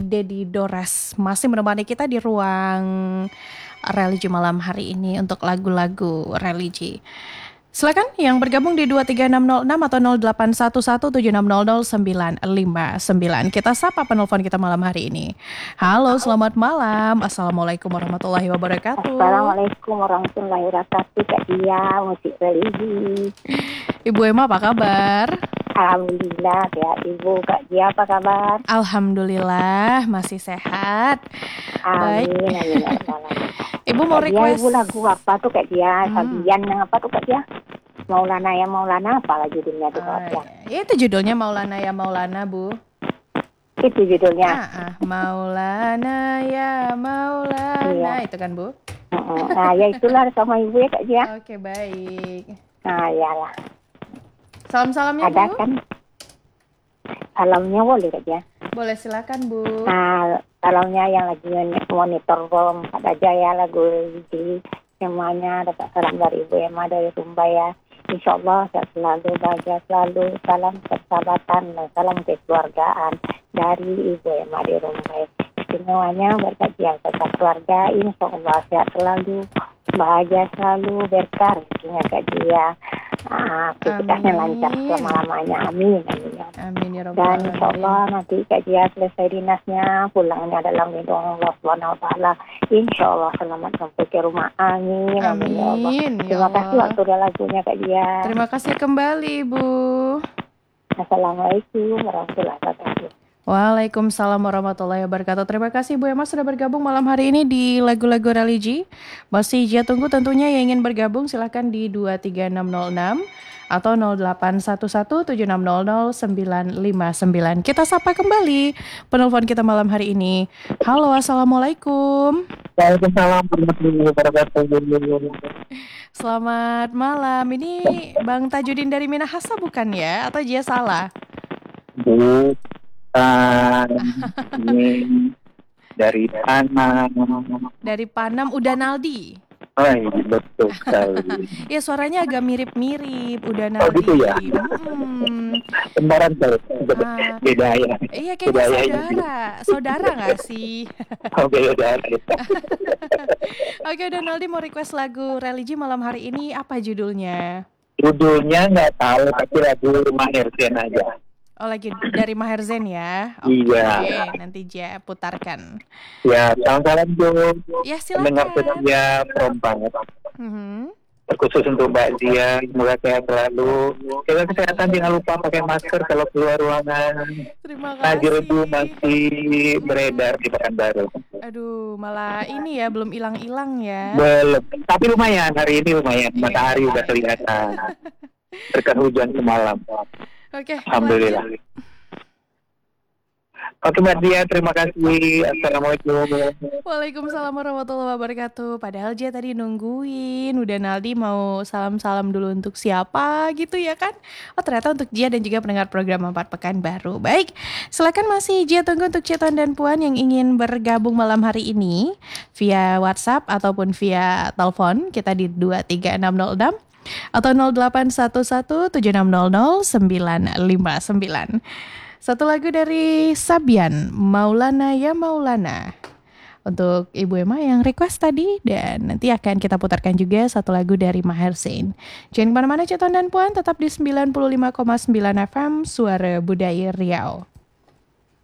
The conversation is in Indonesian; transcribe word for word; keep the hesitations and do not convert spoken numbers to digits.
Dedi Dores masih menemani kita di ruang religi malam hari ini untuk lagu-lagu religi. Silakan yang bergabung di dua tiga enam nol enam atau nol delapan satu satu tujuh enam nol nol sembilan lima sembilan. Kita sapa penelpon kita malam hari ini. Halo, selamat malam. Assalamualaikum warahmatullahi wabarakatuh. Assalamualaikum warahmatullahi wabarakatuh. Kak Dia, musik religi. Ibu Emma apa kabar? Alhamdulillah, sehat Ibu. Kak Dia apa kabar? Alhamdulillah, masih sehat. Amin, Baik. amin, ya Allah. Ibu mau Kak Dia, request Ibu lagu apa tuh Kak Dia? Hmm. Sabian yang apa tuh Kak Dia? Maulana ya Maulana, apa judulnya tuh Kak Dia? Ah, ya, itu judulnya Maulana ya Maulana, Bu. Itu judulnya. Ah, ah. Maulana ya Maulana, Iya. itu kan, Bu? Heeh. Nah, ya itulah sama Ibu ya Kak Dia. Oke, baik. Nah, iyalah. Salam-salamnya, Ada Bu? kan? Salamnya boleh Kak Dia. Boleh, silakan, Bu. Nah, salamnya yang lagi monitor bom pada Jaya lagu di semuanya dapat salam dari Ibu Emma dari Sumba ya. Insya Allah sehat selalu, bahagia selalu, salam persahabatan dan salam kekeluargaan dari Ibu Emma di Rumbai. Semuanya berkat yang tetap keluarga, insya Allah sehat selalu, bahagia selalu, berkah rezekinya Kak Dia. Ah, aktivitasnya lancar selama-lamanya, amin, amin ya. Amin ya Rabbal Dan insya Alamin. Allah nanti Kak Dia selesai dinasnya, pulangnya dalam lindungan Allah subhanahu wa taala. Insya Allah selamat sampai ke rumah, amin, amin, ya Allah. Amin ya Terima kasih Allah. waktu dan lagunya Kak Dia. Terima kasih kembali, Bu. Assalamualaikum warahmatullahi wabarakatuh. Waalaikumsalam warahmatullahi wabarakatuh. Terima kasih Bu Emma sudah bergabung malam hari ini di lagu-lagu religi. Masih Jia tunggu tentunya yang ingin bergabung silahkan di dua tiga enam nol enam atau nol delapan satu satu tujuh enam nol nol sembilan lima sembilan. Kita sapa kembali penelpon kita malam hari ini. Halo, assalamualaikum. Waalaikumsalam warahmatullahi wabarakatuh. Selamat malam. Ini Bang Tajudin dari Minahasa bukan ya? Atau Jia salah? Bukan ini dari Panam. Dari Panam Uda Naldi. Oh iya, betul sekali. Ya suaranya agak mirip-mirip Uda Oh Naldi. gitu ya. Mm-mm. Kembaran saya. Ah, Beda ya. iya kayaknya Beda ya. saudara. Saudara nggak sih? Oh beda. Oke, Uda Naldi mau request lagu religi malam hari ini, apa judulnya? Judulnya nggak tahu tapi lagu Rumah Herzen aja. Oh, lagi dari Maher Zain ya? Iya. Oke, nanti Jia putarkan. Ya, salam-salam tuh. Ya Mendengar silakan. setia Prom banget. Mhm. Terkhusus untuk Mbak Dia, semoga sehat selalu. Jaga kesehatan, jangan lupa pakai masker kalau keluar ruangan. Terima Tajir kasih. itu masih beredar di Pekanbaru. Aduh, malah ini ya belum hilang-hilang ya. Belum, tapi lumayan hari ini lumayan. Matahari udah kelihatan. Berkat hujan semalam. Oke, Alhamdulillah. lanjut. Oke Mbak Dia, terima kasih. Assalamualaikum. Waalaikumsalam warahmatullahi wabarakatuh. Padahal Jia tadi nungguin, udah Naldi mau salam-salam dulu untuk siapa gitu ya kan? Oh ternyata untuk Jia dan juga pendengar program Empat Pekan Baru. Baik, silakan masih Jia tunggu untuk Ceton dan Puan yang ingin bergabung malam hari ini via WhatsApp ataupun via telepon kita di dua tiga enam nol enam atau nol delapan satu satu tujuh enam nol nol sembilan lima sembilan. Satu lagu dari Sabian, Maulana ya Maulana. Untuk Ibu Emma yang request tadi. Dan nanti akan kita putarkan juga satu lagu dari Maher Zain. Jangan kemana-mana Ceton dan Puan, tetap di sembilan puluh lima koma sembilan F M Suara Budaya Riau.